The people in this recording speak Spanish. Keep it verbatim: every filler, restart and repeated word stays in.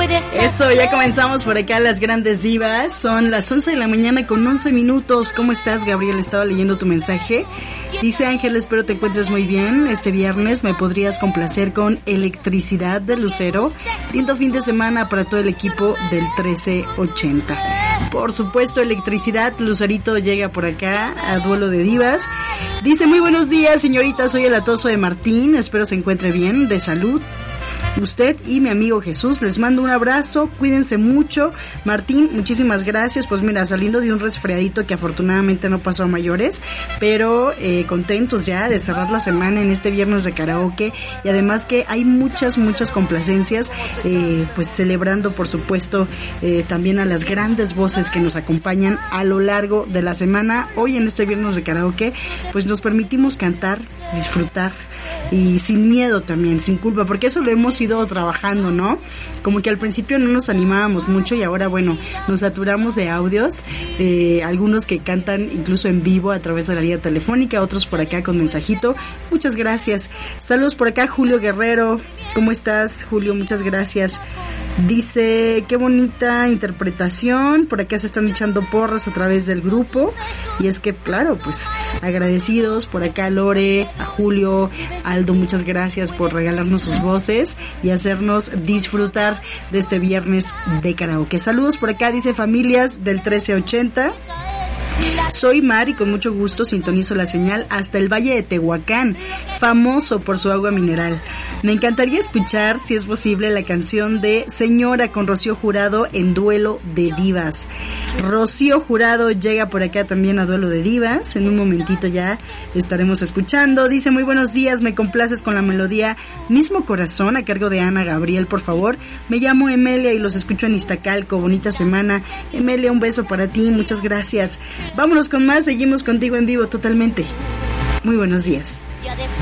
Eso, ya comenzamos por acá las grandes divas. Son las once de la mañana con once minutos. ¿Cómo estás, Gabriel? Estaba leyendo tu mensaje. Dice Ángel, espero te encuentres muy bien. Este viernes me podrías complacer con Electricidad de Lucero. Lindo fin de semana para todo el equipo del trece ochenta. Por supuesto, Electricidad, Lucerito llega por acá a Duelo de Divas. Dice, muy buenos días, señorita, soy el atoso de Martín. Espero se encuentre bien, de salud. Usted y mi amigo Jesús, les mando un abrazo, cuídense mucho. Martín, muchísimas gracias. Pues mira, saliendo de un resfriadito que afortunadamente no pasó a mayores, pero eh, contentos ya de cerrar la semana en este viernes de karaoke, y además que hay muchas, muchas complacencias, eh, pues celebrando por supuesto eh, también a las grandes voces que nos acompañan a lo largo de la semana. Hoy en este viernes de karaoke, pues nos permitimos cantar, disfrutar y sin miedo también, sin culpa, porque eso lo hemos ido trabajando, ¿no? Como que al principio no nos animábamos mucho y ahora, bueno, nos saturamos de audios, eh, algunos que cantan incluso en vivo a través de la línea telefónica, otros por acá con mensajito. Muchas gracias. Saludos por acá, Julio Guerrero. ¿Cómo estás, Julio? Muchas gracias. Dice, qué bonita interpretación. Por acá se están echando porras a través del grupo. Y es que, claro, pues agradecidos por acá, Lore, a Julio, Aldo, muchas gracias por regalarnos sus voces y hacernos disfrutar de este viernes de karaoke. Saludos por acá, dice familias del trece ochenta. Soy Mar y con mucho gusto sintonizo la señal hasta el Valle de Tehuacán, famoso por su agua mineral. Me encantaría escuchar, si es posible, la canción de Señora con Rocío Jurado en Duelo de Divas. Rocío Jurado llega por acá también a Duelo de Divas. En un momentito ya estaremos escuchando. Dice, muy buenos días, me complaces con la melodía Mismo Corazón a cargo de Ana Gabriel, por favor. Me llamo Emelia y los escucho en Iztacalco. Bonita semana. Emelia, un beso para ti, muchas gracias. Vámonos con más, seguimos contigo en vivo totalmente. Muy buenos días.